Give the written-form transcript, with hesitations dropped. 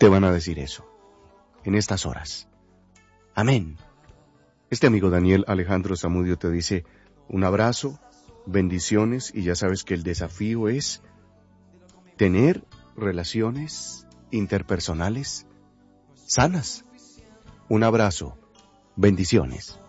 te van a decir eso en estas horas. Amén. Este amigo Daniel Alejandro Zamudio te dice un abrazo, bendiciones, y ya sabes que el desafío es tener relaciones interpersonales sanas. Un abrazo, bendiciones.